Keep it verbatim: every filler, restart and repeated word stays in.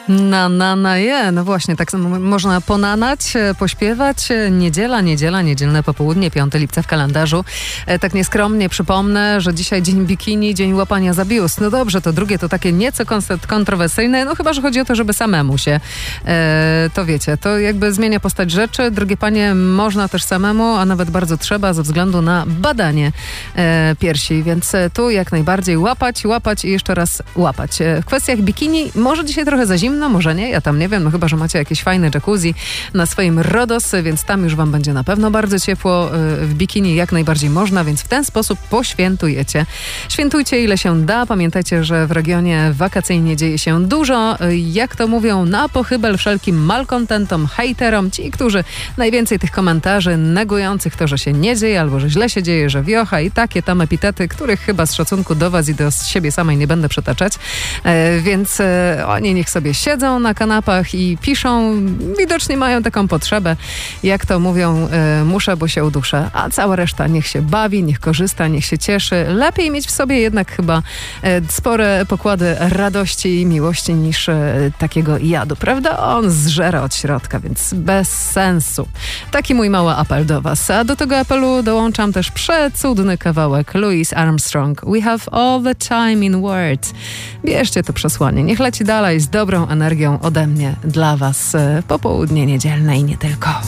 Na, na, na, je. No właśnie, tak można ponanać, pośpiewać. Niedziela, niedziela, niedzielne popołudnie, piątego lipca w kalendarzu. Tak nieskromnie przypomnę, że dzisiaj dzień bikini, dzień łapania za biust. No dobrze, to drugie to takie nieco kontrowersyjne, no chyba, że chodzi o to, żeby samemu się, e, to wiecie, to jakby zmienia postać rzeczy. Drogie panie, można też samemu, a nawet bardzo trzeba ze względu na badanie e, piersi, więc tu jak najbardziej łapać, łapać i jeszcze raz łapać. W kwestiach bikini może dzisiaj trochę za zimno, no może nie, ja tam nie wiem, no chyba, że macie jakieś fajne jacuzzi na swoim Rodos, więc tam już wam będzie na pewno bardzo ciepło. W bikini jak najbardziej można, więc w ten sposób poświętujecie. Świętujcie ile się da. Pamiętajcie, że w regionie wakacyjnie dzieje się dużo. Jak to mówią, na pochybel wszelkim malkontentom, hejterom, ci, którzy najwięcej tych komentarzy negujących to, że się nie dzieje, albo że źle się dzieje, że wiocha i takie tam epitety, których chyba z szacunku do was i do siebie samej nie będę przytaczać. E, więc e, oni niech sobie siedzą na kanapach i piszą, widocznie mają taką potrzebę, jak to mówią, e, muszę, bo się uduszę, a cała reszta niech się bawi, niech korzysta, niech się cieszy. Lepiej mieć w sobie jednak chyba e, spore pokłady radości i miłości niż e, takiego jadu, prawda? On zżera od środka, więc bez sensu. Taki mój mały apel do was. A do tego apelu dołączam też przecudny kawałek Louis Armstrong. We have all the time in words. Bierzcie to przesłanie. Niech leci dalej z dobrą energią ode mnie dla was. Popołudnie niedzielne i nie tylko.